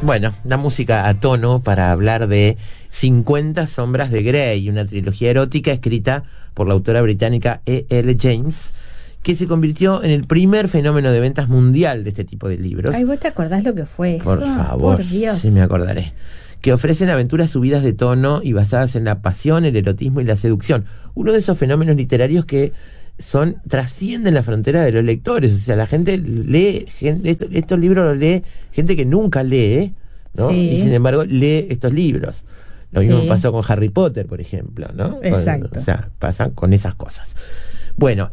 Bueno, la música a tono para hablar de 50 sombras de Grey, una trilogía erótica escrita por la autora británica E.L. James, que se convirtió en el primer fenómeno de ventas mundial de este tipo de libros. Ay, ¿vos te acordás lo que fue eso? Por favor, por Dios. Sí me acordaré. Que ofrecen aventuras subidas de tono y basadas en la pasión, el erotismo y la seducción. Uno de esos fenómenos literarios que trascienden la frontera de los lectores. O sea, la gente lee, estos libros los lee gente que nunca lee, ¿no? Sí. Y sin embargo lee estos libros. Lo mismo pasó con Harry Potter, por ejemplo, ¿no? Exacto. O sea, pasan con esas cosas. Bueno,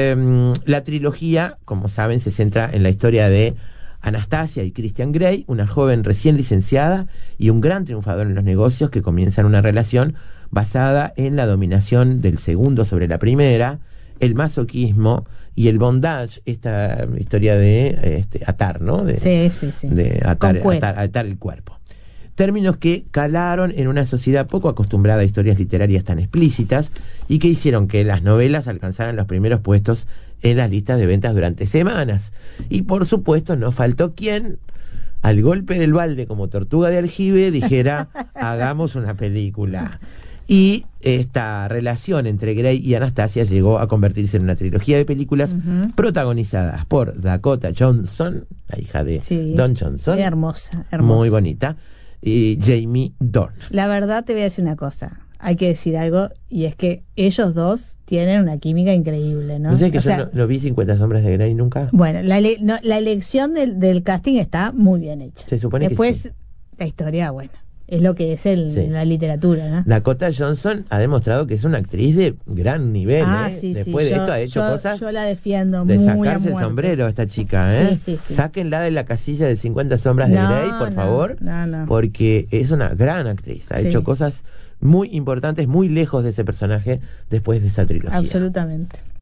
la trilogía, como saben, se centra en la historia de Anastasia y Christian Grey, una joven recién licenciada y un gran triunfador en los negocios que comienzan una relación basada en la dominación del segundo sobre la primera, el masoquismo y el bondage, esta historia de atar, ¿no? Sí. De atar el cuerpo. Términos que calaron en una sociedad poco acostumbrada a historias literarias tan explícitas y que hicieron que las novelas alcanzaran los primeros puestos en las listas de ventas durante semanas. Y por supuesto no faltó quien, al golpe del balde como tortuga de aljibe, dijera hagamos una película. Y esta relación entre Grey y Anastasia llegó a convertirse en una trilogía de películas protagonizadas por Dakota Johnson, la hija de Don Johnson. Hermosa. Muy bonita. Y Jamie Dornan. La verdad te voy a decir una cosa, hay que decir algo, y es que ellos dos tienen una química increíble, ¿no? No sé que no vi 50 sombras de Grey nunca. Bueno, la elección del casting está muy bien hecha. Se supone después, que sí. La historia, bueno, es lo que es la literatura, ¿no? Dakota Johnson ha demostrado que es una actriz de gran nivel, Sí, después de esto ha hecho cosas. Yo la defiendo de muy sacarse el sombrero esta chica, ¿eh? Sí. Sáquenla de la casilla de 50 sombras de Grey, por favor. No. Porque es una gran actriz. Ha hecho cosas muy importantes, muy lejos de ese personaje después de esa trilogía. Absolutamente.